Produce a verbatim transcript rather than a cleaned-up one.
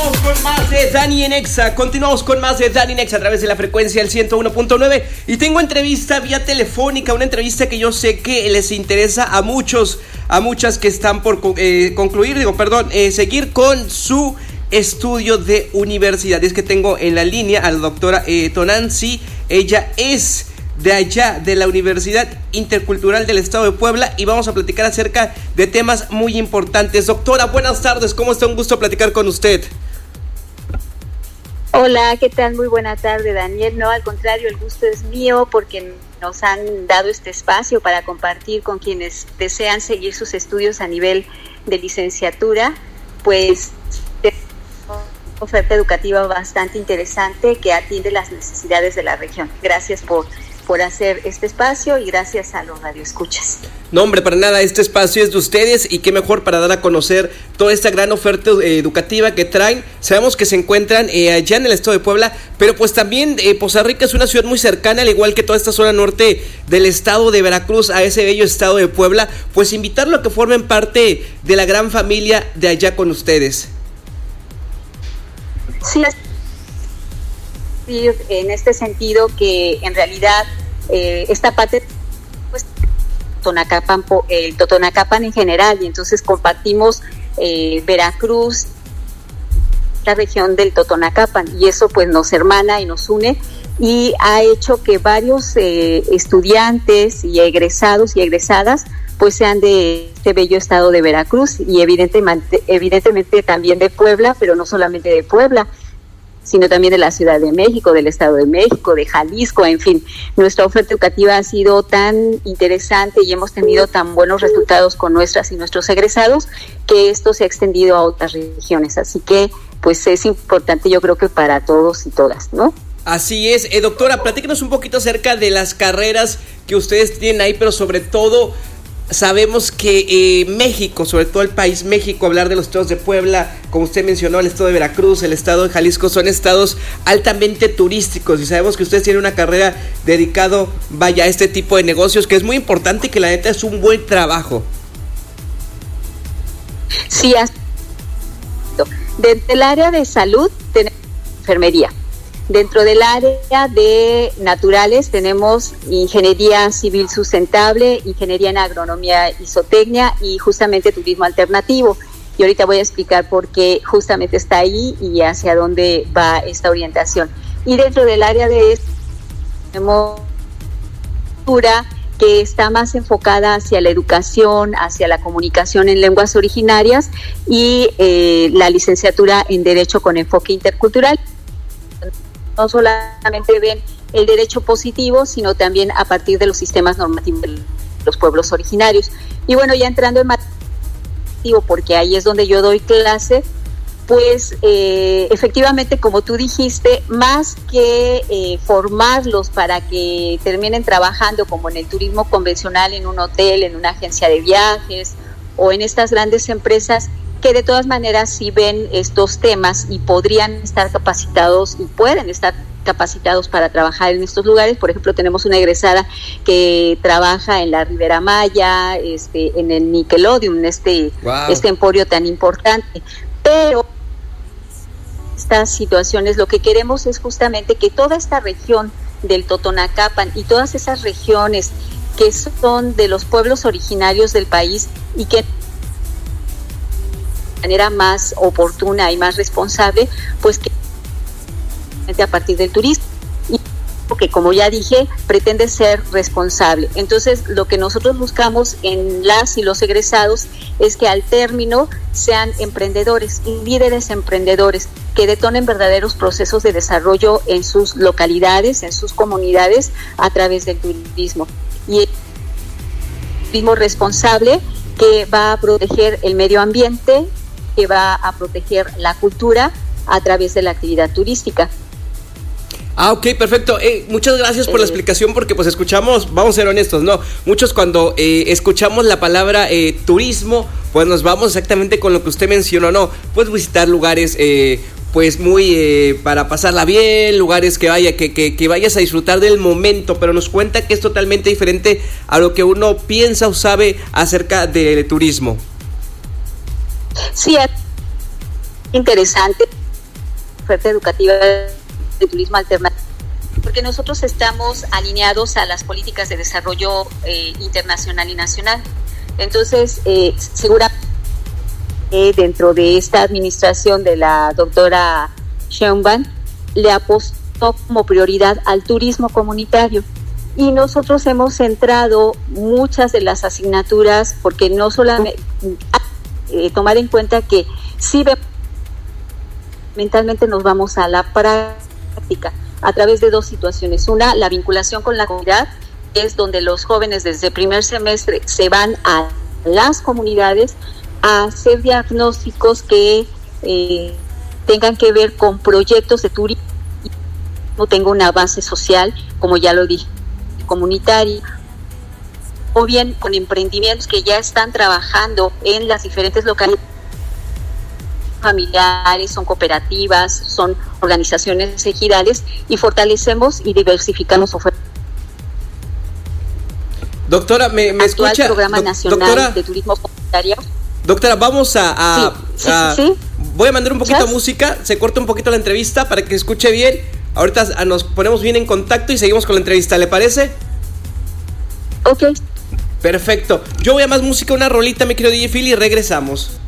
Continuamos con más de Dani en Exa. Continuamos con más de Dani en Exa a través de la frecuencia del ciento uno punto nueve. Y tengo entrevista vía telefónica, una entrevista que yo sé que les interesa a muchos, a muchas que están por eh, concluir, digo, perdón, eh, seguir con su estudio de universidad. Es que tengo en la línea a la doctora eh, Tonancy. Ella es de allá, de la Universidad Intercultural del Estado de Puebla, y vamos a platicar acerca de temas muy importantes. Doctora, buenas tardes, ¿cómo está? Un gusto platicar con usted. Hola, ¿qué tal? Muy buena tarde, Daniel. No, al contrario, el gusto es mío porque nos han dado este espacio para compartir con quienes desean seguir sus estudios a nivel de licenciatura, pues oferta educativa bastante interesante que atiende las necesidades de la región. Gracias por por hacer este espacio y gracias a los radioescuchas. No, hombre, para nada, este espacio es de ustedes y qué mejor para dar a conocer toda esta gran oferta eh, educativa que traen. Sabemos que se encuentran eh, allá en el estado de Puebla, pero pues también eh, Poza Rica es una ciudad muy cercana, al igual que toda esta zona norte del estado de Veracruz, a ese bello estado de Puebla, pues invitarlo a que formen parte de la gran familia de allá con ustedes. Sí, en este sentido que en realidad eh, esta parte pues Totonacapan, el Totonacapan en general, y entonces compartimos eh, Veracruz, la región del Totonacapan, y eso pues nos hermana y nos une y ha hecho que varios eh, estudiantes y egresados y egresadas pues sean de este bello estado de Veracruz y evidentemente, evidentemente también de Puebla, pero no solamente de Puebla, sino también de la Ciudad de México, del Estado de México, de Jalisco, en fin. Nuestra oferta educativa ha sido tan interesante y hemos tenido tan buenos resultados con nuestras y nuestros egresados que esto se ha extendido a otras regiones. Así que, pues es importante, yo creo que para todos y todas, ¿no? Así es. Eh, doctora, platíquenos un poquito acerca de las carreras que ustedes tienen ahí, pero sobre todo sabemos que eh, México, sobre todo el país México, hablar de los estados de Puebla, como usted mencionó, el estado de Veracruz, el estado de Jalisco, son estados altamente turísticos y sabemos que ustedes tienen una carrera dedicado, vaya, a este tipo de negocios, que es muy importante y que la neta es un buen trabajo. Sí, desde el área de salud tenemos enfermería. Dentro del área de naturales tenemos ingeniería civil sustentable, ingeniería en agronomía y zootecnia y justamente turismo alternativo. Y ahorita voy a explicar por qué justamente está ahí y hacia dónde va esta orientación. Y dentro del área de tenemos cultura que está más enfocada hacia la educación, hacia la comunicación en lenguas originarias y eh, la licenciatura en Derecho con enfoque intercultural. No solamente ven el derecho positivo, sino también a partir de los sistemas normativos de los pueblos originarios. Y bueno, ya entrando en materia, porque ahí es donde yo doy clase, pues eh, efectivamente, como tú dijiste, más que eh, formarlos para que terminen trabajando como en el turismo convencional, en un hotel, en una agencia de viajes o en estas grandes empresas, que de todas maneras sí ven estos temas y podrían estar capacitados y pueden estar capacitados para trabajar en estos lugares. Por ejemplo, tenemos una egresada que trabaja en la Ribera Maya, este, en el Nickelodeon, en este, wow. este emporio tan importante. Pero estas situaciones, lo que queremos es justamente que toda esta región del Totonacapan y todas esas regiones que son de los pueblos originarios del país y que manera más oportuna y más responsable, pues que a partir del turismo, y que como ya dije, pretende ser responsable. Entonces, lo que nosotros buscamos en las y los egresados es que al término sean emprendedores y líderes emprendedores que detonen verdaderos procesos de desarrollo en sus localidades, en sus comunidades, a través del turismo. Y el turismo responsable que va a proteger el medio ambiente, que va a proteger la cultura a través de la actividad turística. Ah, ok, perfecto. Eh, muchas gracias por eh, la explicación, porque pues escuchamos, vamos a ser honestos, ¿no? Muchos cuando eh, escuchamos la palabra eh, turismo, pues nos vamos exactamente con lo que usted mencionó, ¿no? Pues visitar lugares eh, pues muy eh, para pasarla bien, lugares que vaya, que, que, que vayas a disfrutar del momento, pero nos cuenta que es totalmente diferente a lo que uno piensa o sabe acerca del turismo. Sí, es interesante. oferta educativa de turismo alternativo, porque nosotros estamos alineados a las políticas de desarrollo eh, internacional y nacional. Entonces, eh, seguramente eh, dentro de esta administración de la doctora Sheinbaum le apostó como prioridad al turismo comunitario. Y nosotros hemos centrado muchas de las asignaturas, porque no solamente eh, tomar en cuenta que sí mentalmente nos vamos a la práctica a través de dos situaciones. Una, la vinculación con la comunidad, que es donde los jóvenes desde primer semestre se van a las comunidades a hacer diagnósticos que eh, tengan que ver con proyectos de turismo, no tenga una base social, como ya lo dije, comunitaria, o bien con emprendimientos que ya están trabajando en las diferentes localidades familiares, son cooperativas, son organizaciones ejidales, y fortalecemos y diversificamos ofertas. Doctora, ¿me, me Actual escucha? Programa Do- Nacional doctora, de Turismo Comunitario. Doctora, vamos a... a, Sí, sí, a sí. Voy a mandar un poquito ¿Sabes? de música, se corta un poquito la entrevista para que escuche bien. Ahorita nos ponemos bien en contacto y seguimos con la entrevista, ¿le parece? Ok. Perfecto. Yo voy a más música, una rolita, mi querido D J Phil, y regresamos.